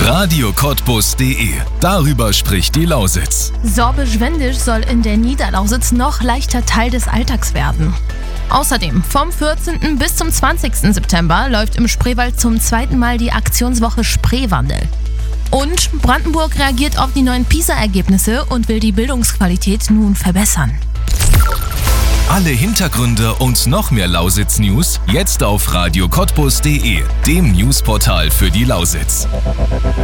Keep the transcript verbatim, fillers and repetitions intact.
radio cottbus punkt de. Darüber spricht die Lausitz. Sorbisch-Wendisch soll in der Niederlausitz noch leichter Teil des Alltags werden. Außerdem, vom vierzehnten bis zum zwanzigsten September läuft im Spreewald zum zweiten Mal die Aktionswoche Spreewandel. Und Brandenburg reagiert auf die neuen PISA-Ergebnisse und will die Bildungsqualität nun verbessern. Alle Hintergründe und noch mehr Lausitz-News jetzt auf radio cottbus punkt de, dem Newsportal für die Lausitz.